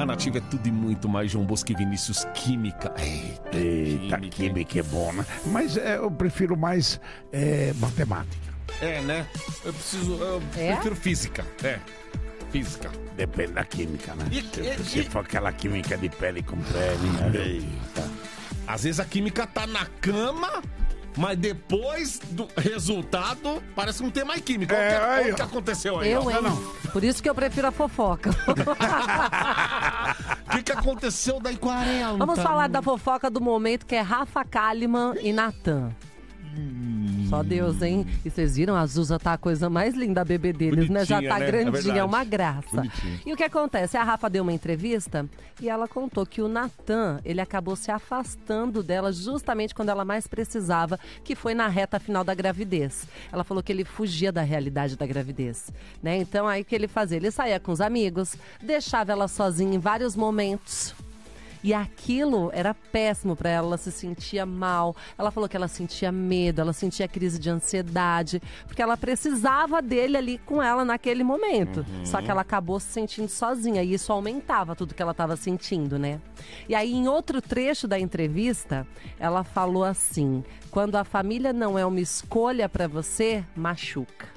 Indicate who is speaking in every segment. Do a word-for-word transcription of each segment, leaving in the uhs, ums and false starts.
Speaker 1: Nativa é tudo e muito mais. João Bosco e Vinícius, Química. Eita,
Speaker 2: Eita, química, química é bom, né? Mas é, eu prefiro mais é, matemática.
Speaker 1: É, né? Eu preciso... Eu
Speaker 3: É?
Speaker 1: prefiro física. É, física.
Speaker 2: Depende da química, né?
Speaker 1: E-
Speaker 2: se,
Speaker 1: e-
Speaker 2: se
Speaker 1: e-
Speaker 2: for aquela química de pele com pele... Eita.
Speaker 1: Às vezes a química tá na cama, mas depois do resultado, parece que não tem mais química.
Speaker 2: É,
Speaker 1: Olha o que-
Speaker 2: aí,
Speaker 1: olha o que
Speaker 2: ó.
Speaker 1: aconteceu aí,
Speaker 3: Eu,
Speaker 1: ó.
Speaker 3: hein? Por isso que eu prefiro a fofoca.
Speaker 1: O que, que aconteceu da quarenta?
Speaker 3: Vamos falar da fofoca do momento, que é Rafa Kalimann e Natan. Só Deus, hein? E vocês viram, a Zuza tá a coisa mais linda, a bebê deles, né? Já
Speaker 1: Bonitinha,
Speaker 3: tá
Speaker 1: né? É
Speaker 3: grandinha,
Speaker 1: verdade.
Speaker 3: é uma graça.
Speaker 1: Bonitinha.
Speaker 3: E o que acontece? A Rafa deu uma entrevista e ela contou que o Natan, ele acabou se afastando dela justamente quando ela mais precisava, que foi na reta final da gravidez. Ela falou que ele fugia da realidade da gravidez, né? Então, aí o que ele fazia? Ele saía com os amigos, deixava ela sozinha em vários momentos. E aquilo era péssimo para ela, ela se sentia mal. Ela falou que ela sentia medo, ela sentia crise de ansiedade, porque ela precisava dele ali com ela naquele momento.
Speaker 1: Uhum.
Speaker 3: Só que ela acabou se sentindo sozinha e isso aumentava tudo que ela estava sentindo, né? E aí, em outro trecho da entrevista, ela falou assim: quando a família não é uma escolha para você, machuca.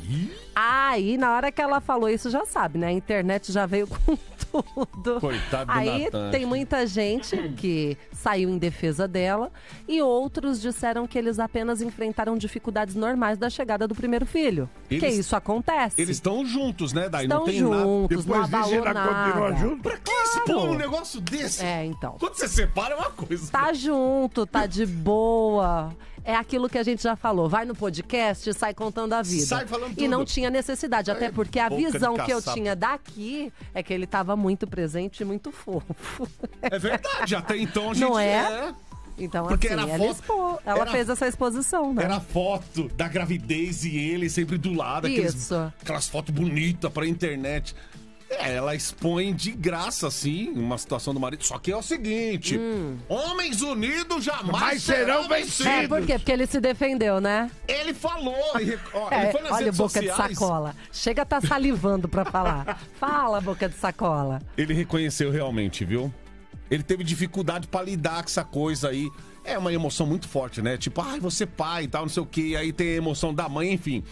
Speaker 3: Aí, na hora que ela falou isso, já sabe, né? A internet já veio com tudo.
Speaker 1: Coitado do
Speaker 3: Aí
Speaker 1: Natan.
Speaker 3: tem muita gente que saiu em defesa dela e outros disseram que eles apenas enfrentaram dificuldades normais da chegada do primeiro filho. Porque
Speaker 1: Eles-
Speaker 3: isso acontece.
Speaker 1: Eles estão juntos, né, Daí?
Speaker 3: Estão
Speaker 1: Não tem nada.
Speaker 3: juntos, não
Speaker 2: Depois disso,
Speaker 3: abalou
Speaker 2: ainda continua
Speaker 3: nada.
Speaker 2: junto.
Speaker 1: Pra que expor um negócio desse?
Speaker 3: É, então.
Speaker 1: Quando você separa é uma coisa.
Speaker 3: Tá junto, tá de boa. É aquilo que a gente já falou. Vai no podcast e sai contando a vida.
Speaker 1: Sai falando
Speaker 3: E não
Speaker 1: tudo.
Speaker 3: tinha necessidade, até porque a
Speaker 1: boca de
Speaker 3: visão que eu
Speaker 1: caçapa.
Speaker 3: tinha daqui é que ele tava muito presente e muito fofo.
Speaker 1: É verdade, até então a gente
Speaker 3: Não é? Então,
Speaker 1: Porque
Speaker 3: assim,
Speaker 1: era
Speaker 3: ela,
Speaker 1: foto-
Speaker 3: expô, ela
Speaker 1: era-
Speaker 3: fez essa exposição, né?
Speaker 1: Era a foto da gravidez e ele sempre do lado. Aqueles,
Speaker 3: Isso.
Speaker 1: aquelas fotos bonitas pra internet. É, ela expõe de graça, assim, uma situação do marido. Só que é o seguinte:
Speaker 3: Hum.
Speaker 1: homens unidos jamais
Speaker 2: Mas serão vencidos.
Speaker 3: É, por quê? Porque ele se defendeu, né?
Speaker 1: Ele falou. Ele, ó,
Speaker 3: É,
Speaker 1: ele foi nas
Speaker 3: olha,
Speaker 1: redes
Speaker 3: boca
Speaker 1: sociais.
Speaker 3: de sacola. Chega a tá salivando pra falar. Fala, boca de sacola.
Speaker 1: Ele reconheceu realmente, viu? Ele teve dificuldade pra lidar com essa coisa aí. É uma emoção muito forte, né? Tipo, ai, você pai e tal, não sei o quê. Aí tem a emoção da mãe, enfim.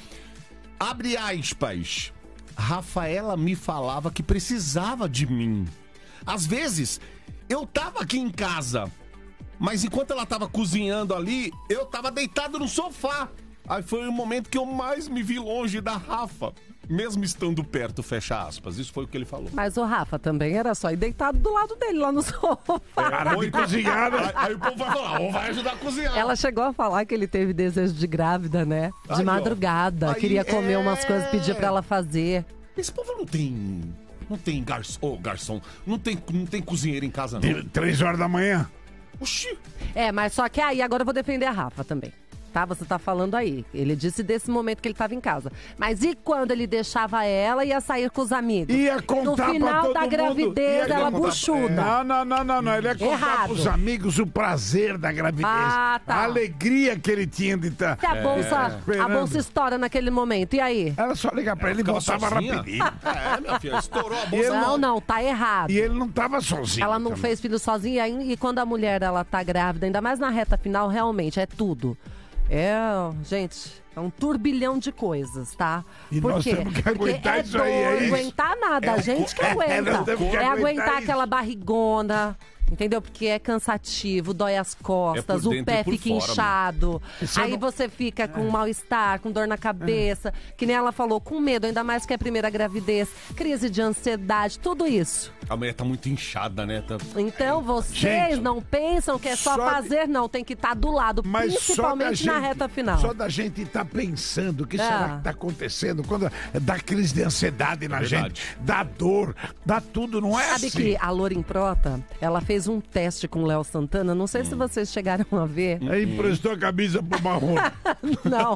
Speaker 1: Abre aspas. Rafaela me falava que precisava de mim. Às vezes, eu tava aqui em casa, mas enquanto ela tava cozinhando ali, eu tava deitado no sofá. Aí foi o momento que eu mais me vi longe da Rafa. Mesmo estando perto, fecha aspas. Isso foi o que ele falou.
Speaker 3: Mas o Rafa também era só ir deitado do lado dele, lá no sofá.
Speaker 2: Para de cozinhar,
Speaker 1: Aí,
Speaker 2: né?
Speaker 1: aí o povo vai falar, ou vai ajudar a cozinhar.
Speaker 3: Ela chegou a falar que ele teve desejo de grávida, né? De
Speaker 1: Aí, ó.
Speaker 3: madrugada.
Speaker 1: Aí,
Speaker 3: Queria comer
Speaker 1: é.
Speaker 3: umas coisas, pedir pra ela fazer.
Speaker 1: Esse povo não tem... Não tem garçom... Ô, garçom. Não tem, não tem cozinheiro em casa, não.
Speaker 2: De Três horas da manhã.
Speaker 1: Oxi.
Speaker 3: É, mas só que aí, agora eu vou defender a Rafa também. Tá, você tá falando aí. Ele disse desse momento que ele tava em casa. Mas e quando ele deixava ela e ia sair com os amigos?
Speaker 2: Ia contar
Speaker 3: No
Speaker 2: pra
Speaker 3: final
Speaker 2: todo
Speaker 3: da
Speaker 2: mundo.
Speaker 3: gravidez,
Speaker 2: Ia
Speaker 3: ela
Speaker 1: contar-
Speaker 3: buchuda.
Speaker 2: Não, não, não, não, não. Ele ia contar
Speaker 3: Errado.
Speaker 2: pros amigos o prazer da gravidez.
Speaker 3: Ah, tá.
Speaker 2: A alegria que ele tinha de estar.
Speaker 3: Se a bolsa, a
Speaker 2: Esperando.
Speaker 3: bolsa estoura naquele momento, e aí?
Speaker 2: Era só ligar pra ele e
Speaker 1: Ficava
Speaker 2: voltava
Speaker 1: sozinha?
Speaker 2: rapidinho.
Speaker 1: É, minha filha, estourou a bolsa.
Speaker 3: Não, não, tá errado.
Speaker 2: E ele não tava sozinho.
Speaker 3: Ela não
Speaker 2: também.
Speaker 3: fez filho sozinha e quando a mulher ela tá grávida, ainda mais na reta final, realmente é tudo. É, gente, é um turbilhão de coisas, tá?
Speaker 2: E
Speaker 3: Por
Speaker 2: nós
Speaker 3: quê?
Speaker 2: temos que
Speaker 3: Porque
Speaker 2: aguentar
Speaker 3: é
Speaker 2: isso aí, é
Speaker 3: dor,
Speaker 2: isso?
Speaker 3: aguentar nada,
Speaker 1: É
Speaker 3: a
Speaker 1: o
Speaker 3: gente que
Speaker 1: co- é,
Speaker 3: aguenta.
Speaker 2: nós temos que
Speaker 3: É
Speaker 2: aguentar
Speaker 3: aguentar
Speaker 2: isso.
Speaker 3: aquela barrigona. Entendeu? Porque é cansativo, dói as costas,
Speaker 1: É por
Speaker 3: o
Speaker 1: dentro
Speaker 3: pé
Speaker 1: e por
Speaker 3: fica
Speaker 1: fora,
Speaker 3: inchado.
Speaker 2: Você
Speaker 3: Aí
Speaker 2: não-
Speaker 3: você fica com mal-estar, com dor na cabeça, que nem ela falou, com medo, ainda mais que é a primeira gravidez, crise de ansiedade, tudo isso.
Speaker 1: A mulher tá muito inchada, né? Tá...
Speaker 3: Então vocês
Speaker 2: Gente,
Speaker 3: não pensam que é só,
Speaker 2: só de-
Speaker 3: fazer, não. Tem que estar do lado,
Speaker 2: Mas
Speaker 3: principalmente
Speaker 2: só da
Speaker 3: na
Speaker 2: gente,
Speaker 3: reta final.
Speaker 2: Só da gente estar pensando o que
Speaker 3: É.
Speaker 2: será que tá acontecendo, quando dá crise de ansiedade na
Speaker 1: verdade.
Speaker 2: gente, dá dor, dá tudo, não é
Speaker 3: Sabe
Speaker 2: assim?
Speaker 3: que a Lorin Prota, ela fez um teste com o Léo Santana, não sei se vocês chegaram a ver.
Speaker 2: Aí emprestou a camisa pro Marrom.
Speaker 3: Não.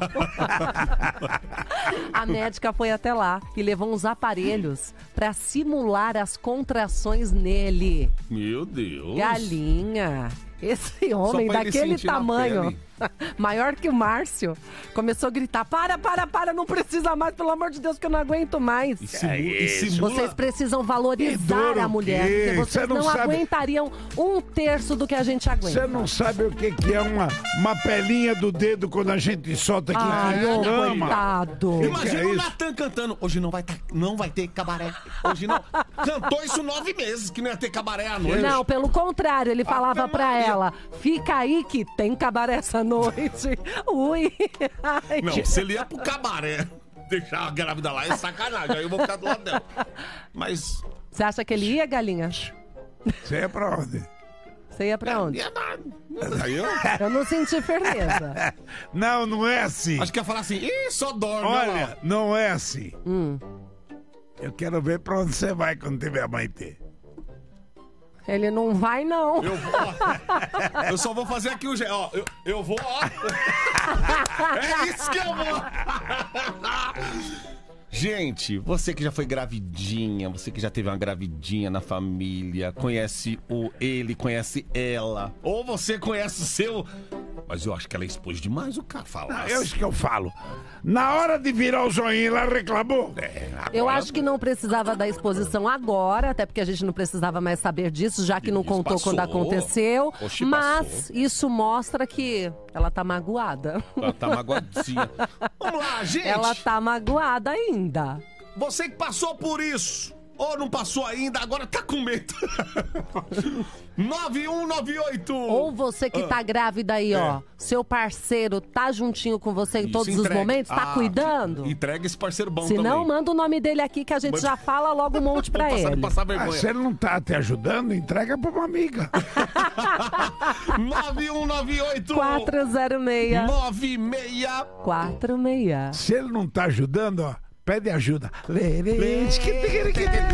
Speaker 3: A médica foi até lá e levou uns aparelhos pra simular as contrações nele.
Speaker 1: Meu Deus.
Speaker 3: Galinha. Esse homem
Speaker 1: pra ele
Speaker 3: daquele
Speaker 1: sentir na
Speaker 3: tamanho,
Speaker 1: pele.
Speaker 3: maior que o Márcio, começou a gritar, para, para, para, não precisa mais, pelo amor de Deus, que eu não aguento mais.
Speaker 1: E simula, e simula-
Speaker 3: Vocês precisam valorizar
Speaker 2: duro
Speaker 3: a mulher,
Speaker 2: que-
Speaker 3: porque vocês
Speaker 2: você não
Speaker 3: não,
Speaker 2: sabe-
Speaker 3: aguentariam um terço do que a gente aguenta.
Speaker 2: Você não sabe o que, que é uma, uma pelinha do dedo quando a gente solta aqui
Speaker 3: Ai,
Speaker 2: na
Speaker 3: ô,
Speaker 2: cama.
Speaker 3: coitado.
Speaker 1: Imagina
Speaker 2: que é
Speaker 1: o
Speaker 2: isso?
Speaker 1: Natan cantando. Hoje não vai, tá, não vai ter cabaré. Hoje não. Cantou isso nove meses, que não ia ter cabaré à noite.
Speaker 3: Não, pelo contrário, ele falava
Speaker 1: Ave
Speaker 3: pra
Speaker 1: Maria.
Speaker 3: ela, fica aí que tem cabaré essa noite. Ui. Ai,
Speaker 1: Não, se ele ia pro cabaré, deixar a grávida lá, é sacanagem. Aí eu vou ficar do lado dela. Mas.
Speaker 3: Você acha que ele ia, galinha?
Speaker 2: Você é pra onde?
Speaker 3: Você ia pra onde?
Speaker 1: Ia nada. Aí eu
Speaker 3: Eu não senti firmeza.
Speaker 2: Não, não é assim.
Speaker 1: acho que ia falar assim, ih, só dorme.
Speaker 2: Olha, não é assim.
Speaker 3: Hum.
Speaker 2: Eu quero ver pra onde você vai quando tiver a mãe ter.
Speaker 3: Ele não vai, não.
Speaker 1: Eu vou, ó. Eu só vou fazer aqui o gé, ó. Eu, eu vou, ó. É isso que eu vou. Gente, você que já foi gravidinha, você que já teve uma gravidinha na família, conhece o ele, conhece ela, ou você conhece o seu... Mas eu acho que ela expôs demais o cara falar.
Speaker 2: É isso que eu falo. Na hora de virar o zoinho, ela reclamou.
Speaker 1: É,
Speaker 3: Eu
Speaker 1: agora-
Speaker 3: acho que não precisava da exposição agora, até porque a gente não precisava mais saber disso, já que não
Speaker 1: Isso,
Speaker 3: contou
Speaker 1: passou.
Speaker 3: quando aconteceu.
Speaker 1: Oxi,
Speaker 3: Mas
Speaker 1: passou.
Speaker 3: isso mostra que ela tá magoada.
Speaker 1: Ela tá magoadinha. Vamos lá, gente.
Speaker 3: Ela tá magoada ainda.
Speaker 1: Você que passou por isso, ou não passou ainda, agora tá com medo. nove um nove oito.
Speaker 3: Ou você que tá grávida aí, ó, seu parceiro tá juntinho com você em
Speaker 1: Isso,
Speaker 3: todos os
Speaker 1: entrega.
Speaker 3: momentos, tá
Speaker 1: Ah,
Speaker 3: cuidando?
Speaker 1: Entrega esse parceiro bom
Speaker 3: Se não,
Speaker 1: também.
Speaker 3: manda o nome dele aqui que a gente já fala logo um monte pra
Speaker 1: Vou passar,
Speaker 3: ele.
Speaker 1: passar
Speaker 2: Ah,
Speaker 1: vergonha.
Speaker 2: se ele não tá te ajudando, entrega pra uma amiga.
Speaker 1: nove um nove oito.
Speaker 3: quatro zero seis
Speaker 1: nove seis.
Speaker 3: quatro seis.
Speaker 2: Se ele não tá ajudando, ó, pede ajuda. Lê, lê, lê.